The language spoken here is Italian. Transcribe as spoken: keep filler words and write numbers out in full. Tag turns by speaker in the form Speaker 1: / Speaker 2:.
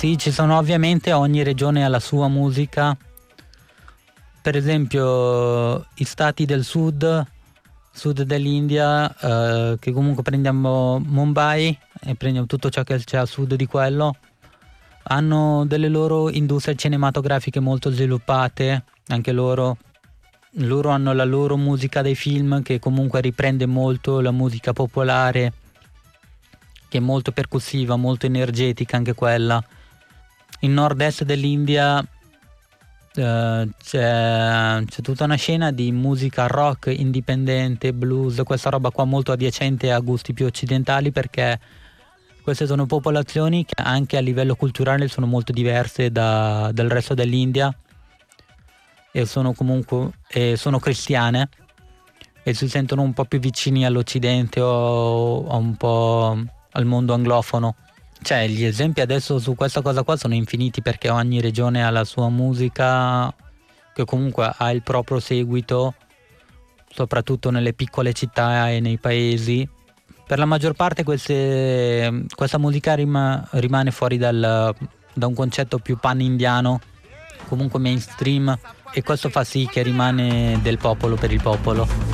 Speaker 1: Sì, ci sono ovviamente, ogni regione ha la sua musica. Per esempio i stati del sud, sud dell'India, eh, che comunque prendiamo Mumbai e prendiamo tutto ciò che c'è a sud di quello, hanno delle loro industrie cinematografiche molto sviluppate, anche loro. Loro hanno la loro musica dei film che comunque riprende molto la musica popolare, che è molto percussiva, molto energetica anche quella. In nord-est dell'India eh, c'è, c'è tutta una scena di musica rock indipendente, blues, questa roba qua molto adiacente a gusti più occidentali, perché queste sono popolazioni che anche a livello culturale sono molto diverse da, dal resto dell'India e sono comunque e sono cristiane e si sentono un po' più vicini all'Occidente o a un po' al mondo anglofono. Cioè, gli esempi adesso su questa cosa qua sono infiniti, perché ogni regione ha la sua musica che comunque ha il proprio seguito, soprattutto nelle piccole città e nei paesi. Per la maggior parte queste, questa musica rima, rimane fuori dal, da un concetto più pan-indiano, comunque mainstream, e questo fa sì che rimane del popolo per il popolo.